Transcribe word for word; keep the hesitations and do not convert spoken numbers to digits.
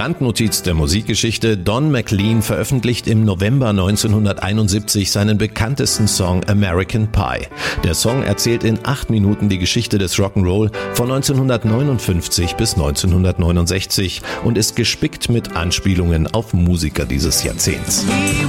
Randnotiz der Musikgeschichte: Don McLean veröffentlicht im November neunzehnhunderteinundsiebzig seinen bekanntesten Song American Pie. Der Song erzählt in acht Minuten die Geschichte des Rock'n'Roll von neunzehnhundertneunundfünfzig bis neunzehnhundertneunundsechzig und ist gespickt mit Anspielungen auf Musiker dieses Jahrzehnts.